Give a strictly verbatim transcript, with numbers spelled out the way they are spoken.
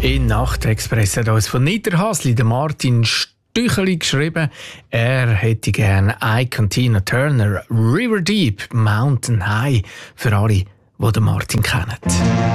In Nachtexpress hat uns von Niederhasli der Martin Stücheli geschrieben, er hätte gerne Ike und Tina Turner, River Deep, Mountain High, für alle, die den Martin kennen.